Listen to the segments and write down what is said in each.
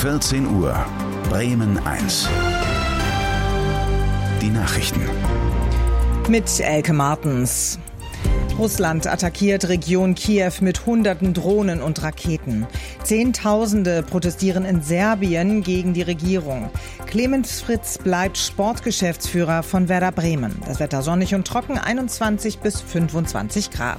14 Uhr, Bremen 1. Die Nachrichten. Mit Elke Martens. Russland attackiert Region Kiew mit Hunderten Drohnen und Raketen. Zehntausende protestieren in Serbien gegen die Regierung. Clemens Fritz bleibt Sportgeschäftsführer von Werder Bremen. Das Wetter sonnig und trocken, 21 bis 25 Grad.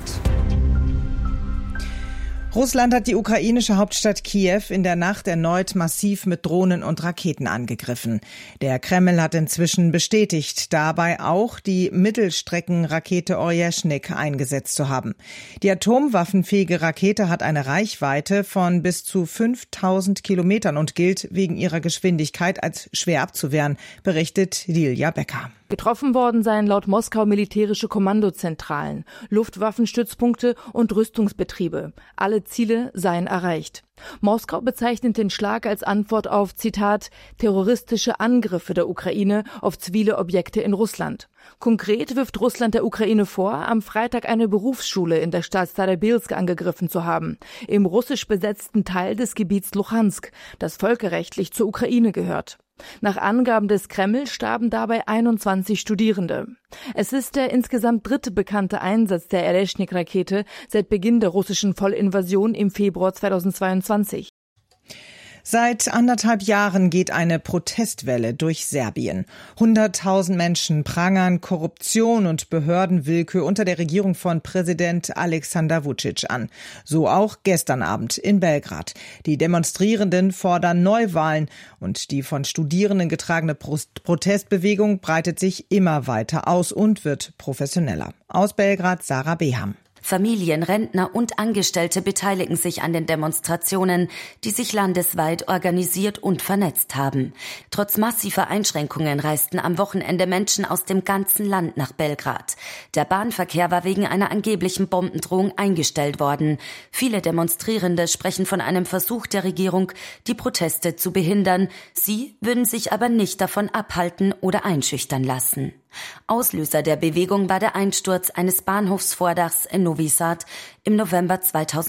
Russland hat die ukrainische Hauptstadt Kiew in der Nacht erneut massiv mit Drohnen und Raketen angegriffen. Der Kreml hat inzwischen bestätigt, dabei auch die Mittelstreckenrakete Oryezhnik eingesetzt zu haben. Die atomwaffenfähige Rakete hat eine Reichweite von bis zu 5000 Kilometern und gilt wegen ihrer Geschwindigkeit als schwer abzuwehren, berichtet Lilia Becker. Getroffen worden seien laut Moskau militärische Kommandozentralen, Luftwaffenstützpunkte und Rüstungsbetriebe. Alle Ziele seien erreicht. Moskau bezeichnet den Schlag als Antwort auf, Zitat, terroristische Angriffe der Ukraine auf zivile Objekte in Russland. Konkret wirft Russland der Ukraine vor, am Freitag eine Berufsschule in der Stadt Starobilsk angegriffen zu haben, im russisch besetzten Teil des Gebiets Luhansk, das völkerrechtlich zur Ukraine gehört. Nach Angaben des Kreml starben dabei 21 Studierende. Es ist der insgesamt dritte bekannte Einsatz der Oryezhnik-Rakete seit Beginn der russischen Vollinvasion im Februar 2022. Seit 1,5 Jahren geht eine Protestwelle durch Serbien. 100.000 Menschen prangern Korruption und Behördenwillkür unter der Regierung von Präsident Aleksandar Vučić an. So auch gestern Abend in Belgrad. Die Demonstrierenden fordern Neuwahlen und die von Studierenden getragene Protestbewegung breitet sich immer weiter aus und wird professioneller. Aus Belgrad Sarah Beham. Familien, Rentner und Angestellte beteiligen sich an den Demonstrationen, die sich landesweit organisiert und vernetzt haben. Trotz massiver Einschränkungen reisten am Wochenende Menschen aus dem ganzen Land nach Belgrad. Der Bahnverkehr war wegen einer angeblichen Bombendrohung eingestellt worden. Viele Demonstrierende sprechen von einem Versuch der Regierung, die Proteste zu behindern. Sie würden sich aber nicht davon abhalten oder einschüchtern lassen. Auslöser der Bewegung war der Einsturz eines Bahnhofsvordachs in Novi Sad im November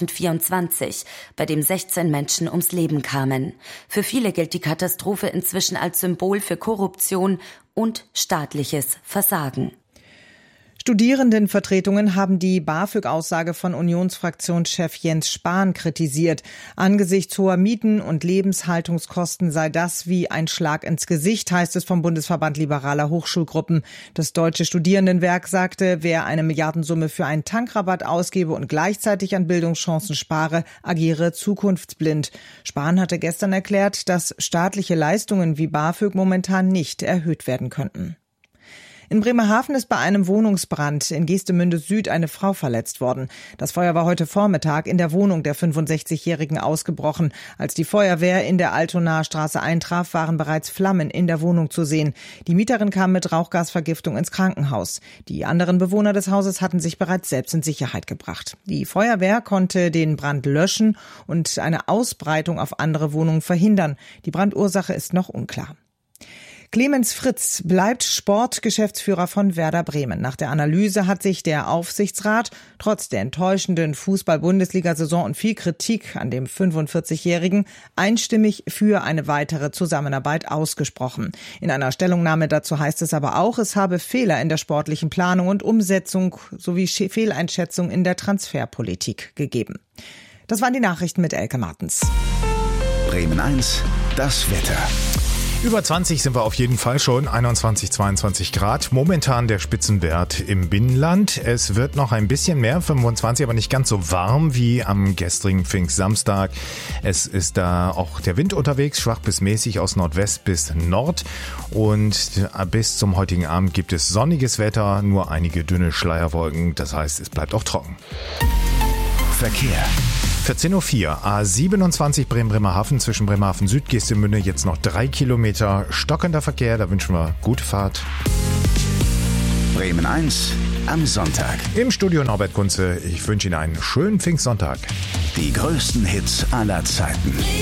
2024, bei dem 16 Menschen ums Leben kamen. Für viele gilt die Katastrophe inzwischen als Symbol für Korruption und staatliches Versagen. Studierendenvertretungen haben die BAföG-Aussage von Unionsfraktionschef Jens Spahn kritisiert. Angesichts hoher Mieten und Lebenshaltungskosten sei das wie ein Schlag ins Gesicht, heißt es vom Bundesverband Liberaler Hochschulgruppen. Das Deutsche Studierendenwerk sagte, wer eine Milliardensumme für einen Tankrabatt ausgebe und gleichzeitig an Bildungschancen spare, agiere zukunftsblind. Spahn hatte gestern erklärt, dass staatliche Leistungen wie BAföG momentan nicht erhöht werden könnten. In Bremerhaven ist bei einem Wohnungsbrand in Geestemünde Süd eine Frau verletzt worden. Das Feuer war heute Vormittag in der Wohnung der 65-Jährigen ausgebrochen. Als die Feuerwehr in der Altonaer Straße eintraf, waren bereits Flammen in der Wohnung zu sehen. Die Mieterin kam mit Rauchgasvergiftung ins Krankenhaus. Die anderen Bewohner des Hauses hatten sich bereits selbst in Sicherheit gebracht. Die Feuerwehr konnte den Brand löschen und eine Ausbreitung auf andere Wohnungen verhindern. Die Brandursache ist noch unklar. Clemens Fritz bleibt Sportgeschäftsführer von Werder Bremen. Nach der Analyse hat sich der Aufsichtsrat trotz der enttäuschenden Fußball-Bundesliga-Saison und viel Kritik an dem 45-Jährigen einstimmig für eine weitere Zusammenarbeit ausgesprochen. In einer Stellungnahme dazu heißt es aber auch, es habe Fehler in der sportlichen Planung und Umsetzung sowie Fehleinschätzung in der Transferpolitik gegeben. Das waren die Nachrichten mit Elke Martens. Bremen 1, das Wetter. Über 20 sind wir auf jeden Fall schon, 21, 22 Grad. Momentan der Spitzenwert im Binnenland. Es wird noch ein bisschen mehr, 25, aber nicht ganz so warm wie am gestrigen Pfingstsamstag. Es ist da auch der Wind unterwegs, schwach bis mäßig aus Nordwest bis Nord. Und bis zum heutigen Abend gibt es sonniges Wetter, nur einige dünne Schleierwolken. Das heißt, es bleibt auch trocken. Verkehr. 14.04 Uhr, A27 Bremen-Bremerhaven zwischen Bremerhaven Süd, Geestemünde, jetzt noch 3 Kilometer stockender Verkehr, da wünschen wir gute Fahrt. Bremen 1 am Sonntag. Im Studio Norbert Kunze, ich wünsche Ihnen einen schönen Pfingstsonntag. Die größten Hits aller Zeiten.